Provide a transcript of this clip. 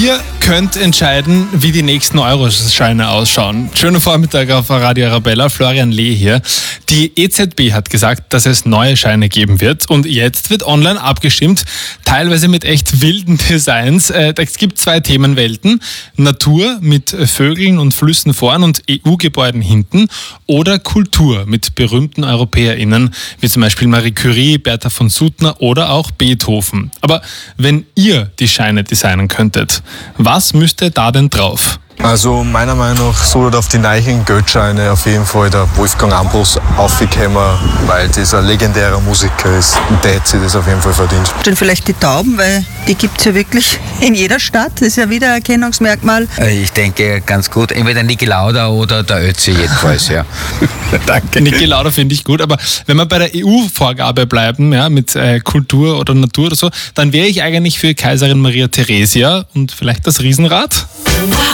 Ihr könnt entscheiden, wie die nächsten Euroscheine ausschauen. Schöner Vormittag auf Radio Arabella, Florian Lee hier. Die EZB hat gesagt, dass es neue Scheine geben wird und jetzt wird online abgestimmt, teilweise mit echt wilden Designs. Es gibt 2 Themenwelten, Natur mit Vögeln und Flüssen vorn und EU-Gebäuden hinten oder Kultur mit berühmten EuropäerInnen, wie zum Beispiel Marie Curie, Bertha von Suttner oder auch Beethoven. Aber wenn ihr die Scheine designen könntet, was müsste da denn drauf? Also meiner Meinung nach sollte auf die neuen Geldscheine auf jeden Fall der Wolfgang Ambros aufgekommen, weil das ein legendärer Musiker ist und der hätte sich das auf jeden Fall verdient. Dann vielleicht die Tauben, weil die gibt es ja wirklich in jeder Stadt. Das ist ja wieder ein Erkennungsmerkmal. Ich denke ganz gut, entweder Niki Lauda oder der Ötzi jedenfalls, ja. Danke. Niki Lauda finde ich gut, aber wenn wir bei der EU-Vorgabe bleiben, ja, mit Kultur oder Natur oder so, dann wäre ich eigentlich für Kaiserin Maria Theresia und vielleicht das Riesenrad.